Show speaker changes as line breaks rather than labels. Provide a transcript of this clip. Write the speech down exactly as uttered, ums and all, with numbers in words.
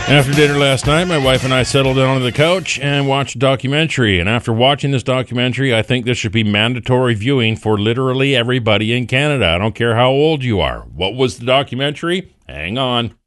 After dinner last night, my wife and I settled down on the couch and watched a documentary. And after watching this documentary, I think this should be mandatory viewing for literally everybody in Canada. I don't care how old you are. What was the documentary? Hang on.